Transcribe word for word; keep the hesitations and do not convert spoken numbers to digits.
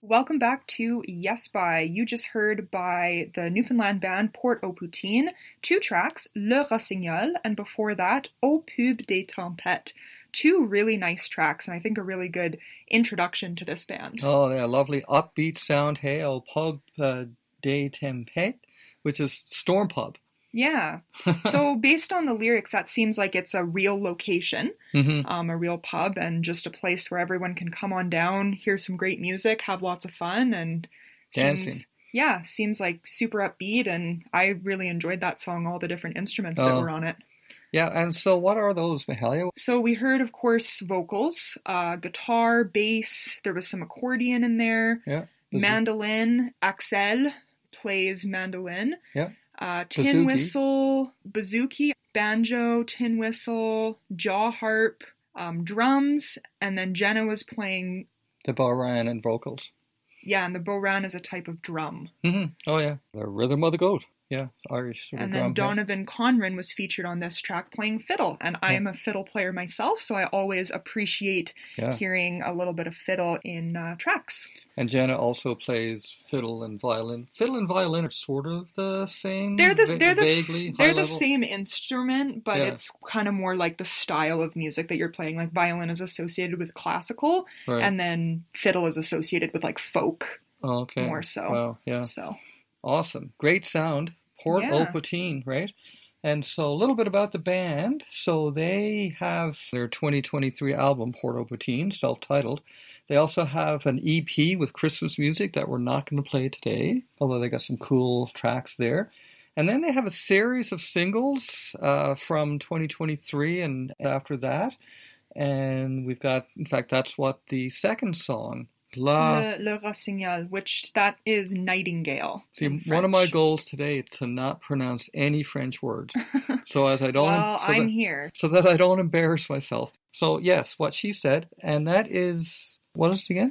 Welcome back to Yes By. You just heard by the Newfoundland band Port-au-Poutine two tracks, Le Rossignol, and before that, Au Pub des Tempêtes. Two really nice tracks, and I think a really good introduction to this band. Oh, yeah, lovely upbeat sound. Hey, Au Pub uh, des Tempêtes, which is Storm Pub. Yeah. So based on the lyrics, that seems like it's a real location, mm-hmm. um, a real pub, and just a place where everyone can come on down, hear some great music, have lots of fun, and dancing. Seems, yeah, seems like super upbeat, and I really enjoyed that song, all the different instruments oh. that were on it. Yeah, and so what are those, Mihalia? So we heard, of course, vocals, uh, guitar, bass, there was some accordion in there, yeah, mandolin, Axel plays mandolin. Yeah. Uh, tin Bouzouki. whistle, bouzouki, banjo, tin whistle, jaw harp, um, drums, and then Jenna was playing... the bodhrán and vocals. Yeah, and the bodhrán is a type of drum. Mm-hmm. Oh, yeah. The rhythm of the goat. Yeah, Irish sort of And drum. then Donovan Conran was featured on this track playing fiddle. And I yeah. am a fiddle player myself, so I always appreciate yeah. hearing a little bit of fiddle in uh, tracks. And Jenna also plays fiddle and violin. Fiddle and violin are sort of the same. They're the, va- they're the, vaguely, they're high the level. same instrument, but yeah. it's kind of more like the style of music that you're playing. Like violin is associated with classical, right. and then fiddle is associated with like folk. Oh, okay. More so. Wow, yeah. So. Awesome. Great sound. Port-au-Poutine, yeah. right? And so a little bit about the band. So they have their twenty twenty-three album, Port-au-Poutine, self-titled. They also have an E P with Christmas music that we're not going to play today, although they got some cool tracks there. And then they have a series of singles uh, from twenty twenty-three and after that. And we've got, in fact, that's what the second song La... Le, Le Rossignol, which that is nightingale. See, one of my goals today is to not pronounce any French words. So as I don't... well, so I'm that, here. So that I don't embarrass myself. So yes, what she said, and that is... What is it again?